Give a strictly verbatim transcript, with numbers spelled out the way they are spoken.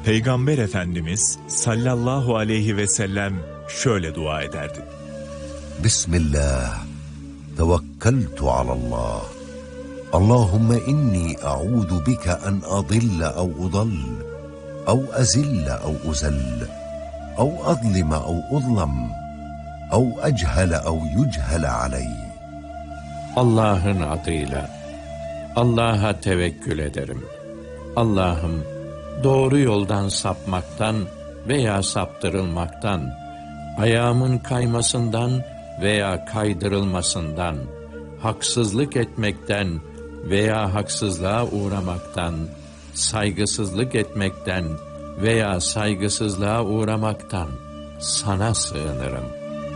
Peygamber Efendimiz sallallahu aleyhi ve sellem şöyle dua ederdi. Bismillah, tevekkeltu alallah. Allahümme inni a'udu bika en adilla ev udall, ev ezilla ev uzall, ev adlima ev uzlam, ev echele ev yüchele aleyh. Allah'ın adıyla, Allah'a tevekkül ederim. Allah'ım, doğru yoldan sapmaktan veya saptırılmaktan, ayağımın kaymasından veya kaydırılmasından, haksızlık etmekten veya haksızlığa uğramaktan, saygısızlık etmekten veya saygısızlığa uğramaktan sana sığınırım.